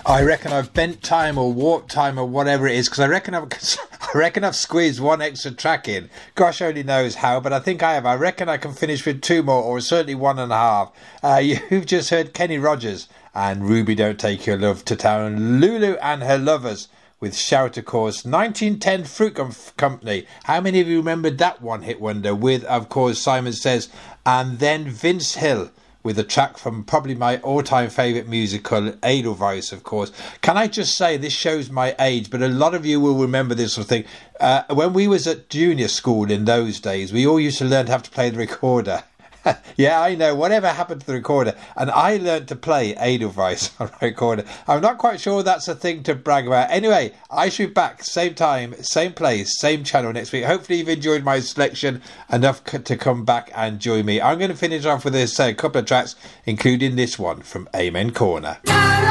I reckon I've bent time or warped time or whatever it is, because I reckon I've squeezed one extra track in. Gosh only knows how, but I think I have. I reckon I can finish with two more, or certainly one and a half. You've just heard Kenny Rogers and Ruby Don't Take Your Love to Town, Lulu and Her Lovers with Shout, of course, 1910 Fruit Company. How many of you remembered that one hit wonder with, of course, Simon Says, and then Vince Hill with a track from probably my all-time favourite musical, Edelweiss, of course. Can I just say, this shows my age, but a lot of you will remember this sort of thing. When we was at junior school in those days, we all used to learn how to play the recorder. Yeah, I know, whatever happened to the recorder? And I learned to play Edelweiss on a recorder. I'm not quite sure that's a thing to brag about. Anyway, I should be back, same time, same place, same channel next week. Hopefully you've enjoyed my selection enough to come back and join me. I'm going to finish off with this couple of tracks, including this one from Amen Corner.